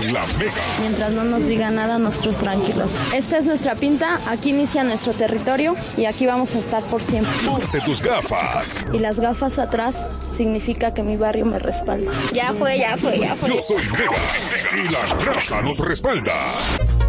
La Mega. Mientras no nos diga nada, nosotros tranquilos. Esta es nuestra pinta, aquí inicia nuestro territorio y aquí vamos a estar por siempre. Ponte tus gafas. Y las gafas atrás significa que mi barrio me respalda. Ya fue. Yo soy Mega y la raza nos respalda.